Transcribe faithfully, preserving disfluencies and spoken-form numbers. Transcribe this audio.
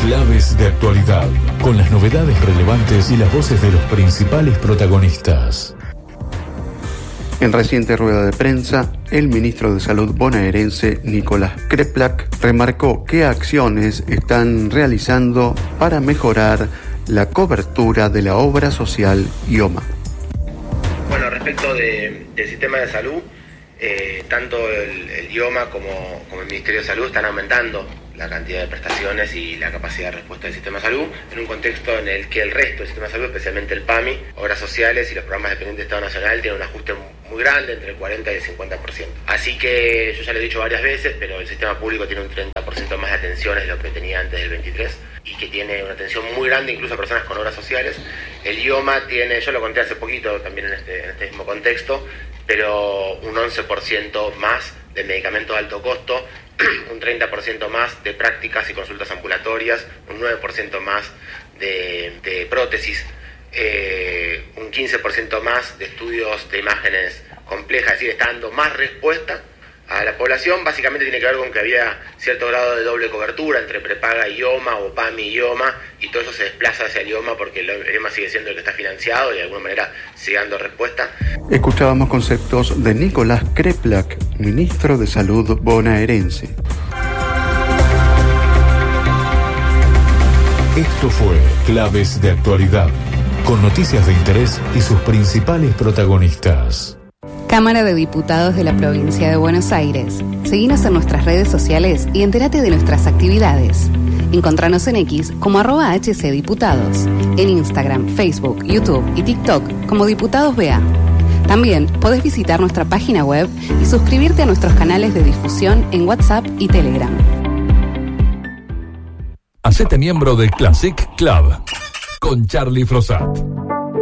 Claves de actualidad, con las novedades relevantes y las voces de los principales protagonistas. En reciente rueda de prensa, el ministro de Salud bonaerense, Nicolás Kreplak, remarcó qué acciones están realizando para mejorar la cobertura de la obra social I O M A. Bueno, respecto de, del sistema de salud, eh, tanto el, el I O M A como, como el Ministerio de Salud están aumentando la cantidad de prestaciones y la capacidad de respuesta del sistema de salud, en un contexto en el que el resto del sistema de salud, especialmente el P A M I, obras sociales y los programas dependientes de Estado Nacional, tienen un ajuste muy grande, entre el cuarenta y el cincuenta por ciento. Así que, yo ya lo he dicho varias veces, pero el sistema público tiene un treinta por ciento más de atenciones de lo que tenía antes del veintitrés, y que tiene una atención muy grande incluso a personas con obras sociales. El I O M A tiene, yo lo conté hace poquito también en este, en este mismo contexto, pero un once por ciento más de medicamentos de alto costo, un treinta por ciento más de prácticas y consultas ambulatorias, un nueve por ciento más de, de prótesis, eh, un quince por ciento más de estudios de imágenes complejas, es decir, está dando más respuesta a la población. Básicamente tiene que ver con que había cierto grado de doble cobertura entre prepaga y I O M A o P A M I y I O M A, y todo eso se desplaza hacia el I O M A porque el I O M A sigue siendo el que está financiado y de alguna manera sigue dando respuesta. Escuchábamos conceptos de Nicolás Kreplak, ministro de Salud bonaerense. Esto fue Claves de Actualidad, con noticias de interés y sus principales protagonistas. Cámara de Diputados de la Provincia de Buenos Aires. Seguinos en nuestras redes sociales y entérate de nuestras actividades. Encontranos en X como arroba hcdiputados, en Instagram, Facebook, YouTube y TikTok como Diputados B A. También podés visitar nuestra página web y suscribirte a nuestros canales de difusión en WhatsApp y Telegram. Hacete miembro de Classic Club con Charlie Frosat.